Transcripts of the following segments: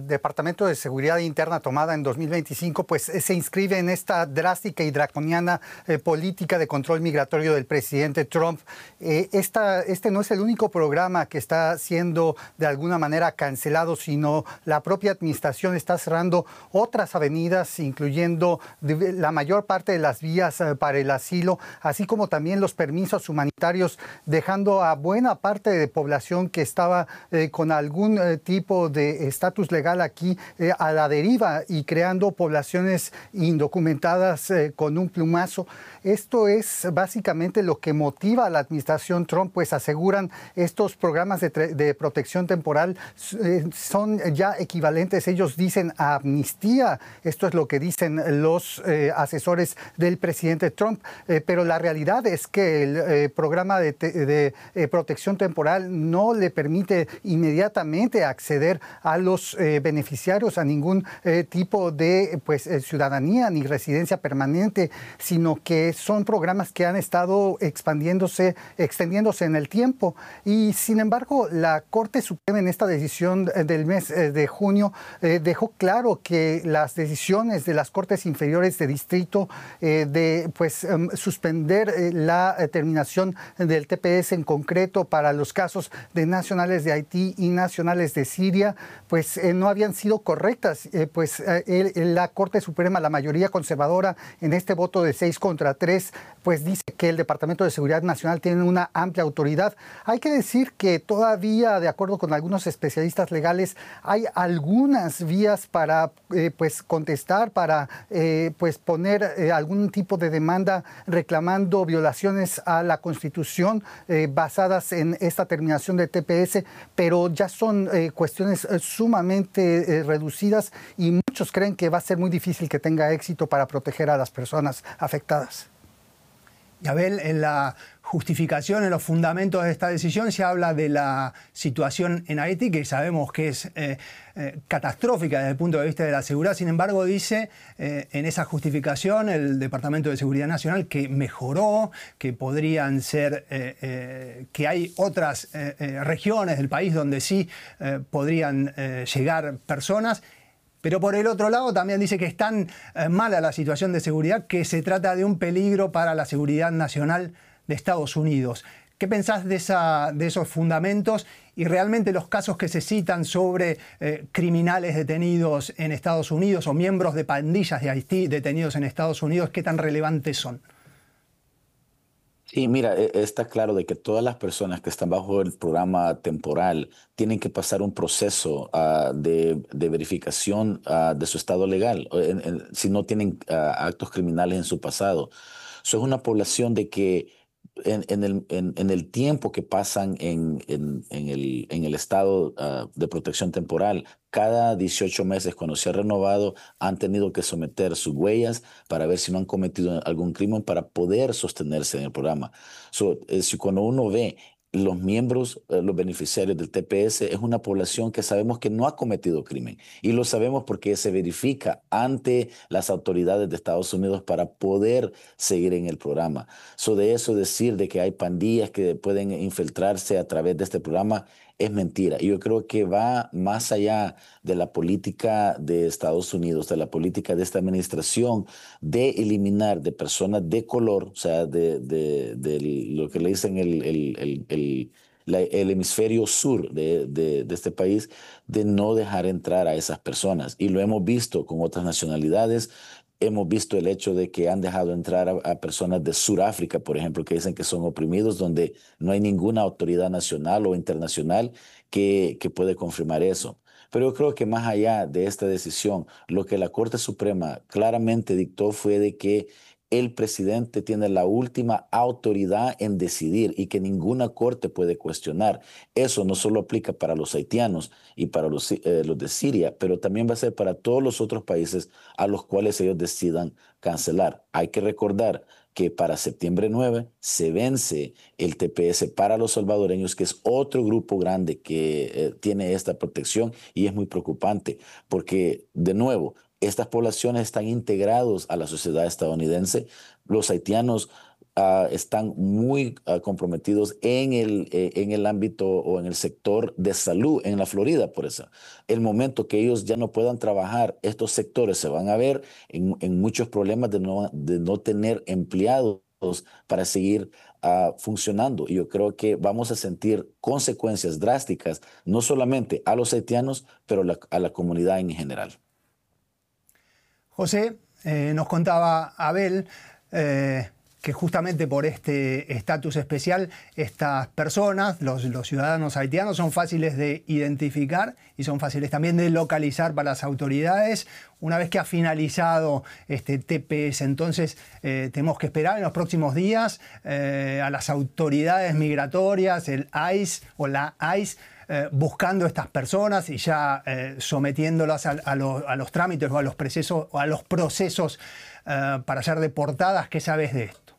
Departamento de Seguridad Interna tomada en 2025, pues se inscribe en esta drástica y draconiana política de control migratorio del presidente Trump. Este no es el único programa que está siendo de alguna manera cancelado, sino la propia administración está cerrando otras avenidas, incluyendo la mayor parte de las vías para el asilo, así como también los permisos humanitarios, dejando a buena parte de población que estaba con algún tipo de estatus legal aquí a la deriva y creando poblaciones indocumentadas con un plumazo. Esto es básicamente lo que motiva a la administración Trump, pues aseguran estos programas de protección temporal son ya equivalentes, ellos dicen, a amnistía. Esto es lo que dicen los asesores del presidente Trump, pero la realidad es que el programa de protección temporal no le permite inmediatamente acceder a los beneficiarios a ningún tipo de ciudadanía ni residencia permanente, sino que son programas que han estado extendiéndose en el tiempo. Y sin embargo, la Corte Suprema en esta decisión del mes de junio dejó claro que las decisiones de las Cortes Inferiores de Distrito de suspender la terminación del TPS en concreto para los casos de nacionales de Haití y nacionales de Siria, pues no habían sido correctas. La Corte Suprema, la mayoría conservadora en este voto de 6-3, pues dice que el Departamento de Seguridad Nacional tiene una amplia autoridad. Hay que decir que todavía, de acuerdo con algunos especialistas legales, hay algunas vías para contestar, para poner algún tipo de demanda reclamando violaciones a la Constitución basadas en esta terminación de TPS, pero ya son cuestiones sumamente reducidas y muchos creen que va a ser muy difícil que tenga éxito para proteger a las personas afectadas. Y Abel, en la justificación, en los fundamentos de esta decisión, se habla de la situación en Haití, que sabemos que es catastrófica desde el punto de vista de la seguridad. Sin embargo, dice en esa justificación el Departamento de Seguridad Nacional que mejoró, que podrían ser, que hay otras regiones del país donde sí podrían llegar personas. Pero por el otro lado también dice que es tan mala la situación de seguridad que se trata de un peligro para la seguridad nacional de Estados Unidos. ¿Qué pensás de esos fundamentos y realmente los casos que se citan sobre criminales detenidos en Estados Unidos o miembros de pandillas de Haití detenidos en Estados Unidos? ¿Qué tan relevantes son? Sí, mira, está claro de que todas las personas que están bajo el programa temporal tienen que pasar un proceso de verificación de su estado legal, si no tienen actos criminales en su pasado. Eso es una población de que en el tiempo que pasan en el estado de protección temporal, cada 18 meses, cuando se ha renovado, han tenido que someter sus huellas para ver si no han cometido algún crimen para poder sostenerse en el programa. Si cuando uno ve los miembros, los beneficiarios del TPS, es una población que sabemos que no ha cometido crimen. Y lo sabemos porque se verifica ante las autoridades de Estados Unidos para poder seguir en el programa. De eso decir de que hay pandillas que pueden infiltrarse a través de este programa es mentira. Y yo creo que va más allá de la política de Estados Unidos, de la política de esta administración, de eliminar de personas de color, o sea, de lo que le dicen el hemisferio sur de este país, de no dejar entrar a esas personas. Y lo hemos visto con otras nacionalidades. Hemos visto el hecho de que han dejado entrar a personas de Sudáfrica, por ejemplo, que dicen que son oprimidos, donde no hay ninguna autoridad nacional o internacional que puede confirmar eso. Pero yo creo que más allá de esta decisión, lo que la Corte Suprema claramente dictó fue de que el presidente tiene la última autoridad en decidir y que ninguna corte puede cuestionar. Eso no solo aplica para los haitianos y para los de Siria, pero también va a ser para todos los otros países a los cuales ellos decidan cancelar. Hay que recordar que para septiembre 9 se vence el TPS para los salvadoreños, que es otro grupo grande que tiene esta protección, y es muy preocupante porque, de nuevo, estas poblaciones están integrados a la sociedad estadounidense. Los haitianos están muy comprometidos en el ámbito o en el sector de salud en la Florida. Por eso, el momento que ellos ya no puedan trabajar, estos sectores se van a ver en muchos problemas de no tener empleados para seguir funcionando. Y yo creo que vamos a sentir consecuencias drásticas, no solamente a los haitianos, pero a la comunidad en general. José, nos contaba Abel que justamente por este estatus especial, estas personas, los ciudadanos haitianos, son fáciles de identificar y son fáciles también de localizar para las autoridades. Una vez que ha finalizado este TPS, entonces tenemos que esperar en los próximos días a las autoridades migratorias, el ICE o la ICE, buscando a estas personas y ya sometiéndolas a los trámites o a los procesos para ser deportadas. ¿Qué sabes de esto?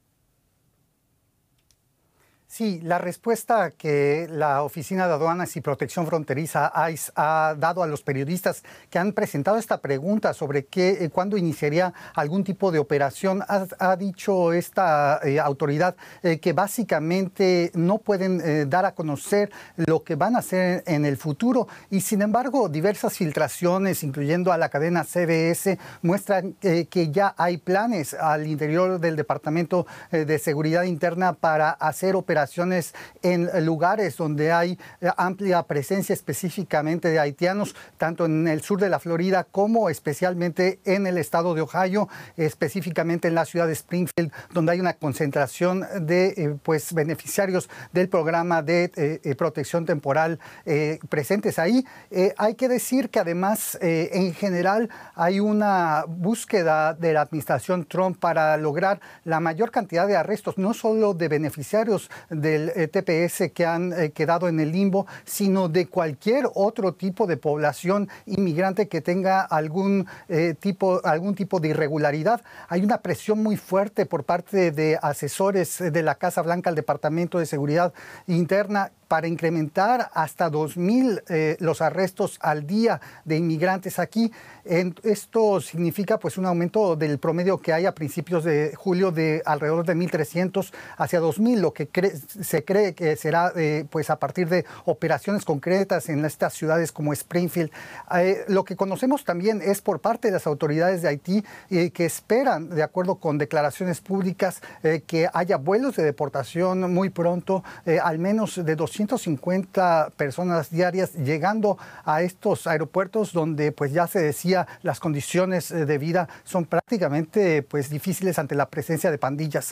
Sí, la respuesta que la Oficina de Aduanas y Protección Fronteriza, ICE, ha dado a los periodistas que han presentado esta pregunta sobre cuándo iniciaría algún tipo de operación, ha dicho esta autoridad que básicamente no pueden dar a conocer lo que van a hacer en el futuro, y sin embargo diversas filtraciones, incluyendo a la cadena CBS, muestran que ya hay planes al interior del Departamento de Seguridad Interna para hacer operaciones en lugares donde hay amplia presencia específicamente de haitianos, tanto en el sur de la Florida como especialmente en el estado de Ohio, específicamente en la ciudad de Springfield, donde hay una concentración de beneficiarios del programa de protección temporal presentes ahí. Hay que decir que además, en general, hay una búsqueda de la administración Trump para lograr la mayor cantidad de arrestos, no solo de beneficiarios del TPS que han quedado en el limbo, sino de cualquier otro tipo de población inmigrante que tenga algún tipo de irregularidad. Hay una presión muy fuerte por parte de asesores de la Casa Blanca al Departamento de Seguridad Interna para incrementar hasta 2,000 los arrestos al día de inmigrantes aquí. Esto significa un aumento del promedio que hay a principios de julio de alrededor de 1,300 hacia 2,000, lo que se cree que será a partir de operaciones concretas en estas ciudades como Springfield. Lo que conocemos también es por parte de las autoridades de Haití que esperan, de acuerdo con declaraciones públicas, que haya vuelos de deportación muy pronto, al menos de 250 personas diarias llegando a estos aeropuertos donde ya se decía las condiciones de vida son prácticamente difíciles ante la presencia de pandillas.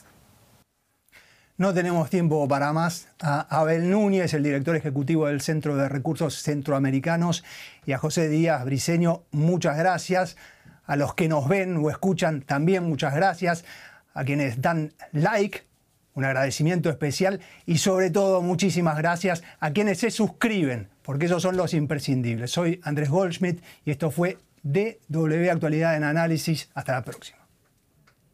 No tenemos tiempo para más. A Abel Núñez, el director ejecutivo del Centro de Recursos Centroamericanos, y a José Díaz Briceño, muchas gracias. A los que nos ven o escuchan, también muchas gracias. A quienes dan like, un agradecimiento especial, y sobre todo muchísimas gracias a quienes se suscriben, porque esos son los imprescindibles. Soy Andrés Goldschmidt y esto fue DW Actualidad en Análisis. Hasta la próxima.